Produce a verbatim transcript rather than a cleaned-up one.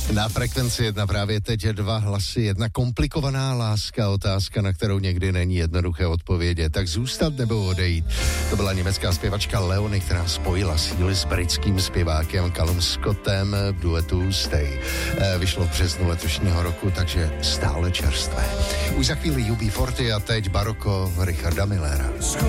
Na Frekvenci jedna právě teď dva hlasy, jedna komplikovaná láska, otázka, na kterou někdy není jednoduché odpovědět. Tak zůstat nebo odejít? To byla německá zpěvačka Leonie, která spojila síly s britským zpěvákem Callum Scottem v duetu Stay. Vyšlo v březnu letošního roku, takže stále čerstvé. Už za chvíli U B čtyřicet a teď baroko Richarda Millera.